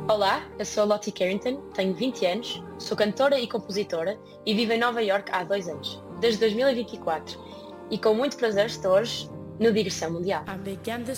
Olá, eu sou a Lottie Carrington, tenho 20 anos, sou cantora e compositora e vivo em Nova Iorque há 2 anos, desde 2024, e com muito prazer estou hoje no Digressão Mundial. I began to